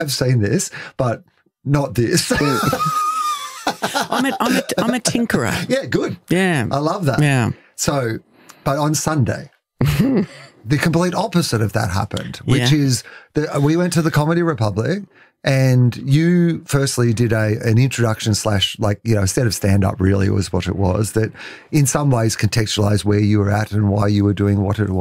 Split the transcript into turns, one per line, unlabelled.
I've seen this, but not this.
I'm a tinkerer.
Yeah, good.
Yeah.
I love that.
Yeah.
So, but on Sunday, the complete opposite of that happened, which is that we went to the Comedy Republic and you firstly did an introduction / instead of stand-up really was what it was, that in some ways contextualized where you were at and why you were doing what it